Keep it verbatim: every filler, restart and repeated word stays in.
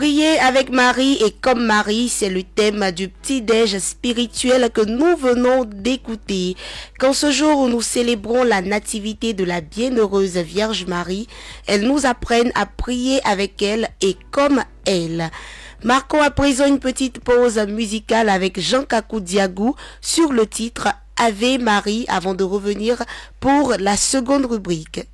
Prier avec Marie et comme Marie, c'est le thème du petit-déj spirituel que nous venons d'écouter. Qu'en ce jour où nous célébrons la nativité de la bienheureuse Vierge Marie, elle nous apprenne à prier avec elle et comme elle. Marquons à présent une petite pause musicale avec Jean Kakou Diagou sur le titre Ave Marie avant de revenir pour la seconde rubrique.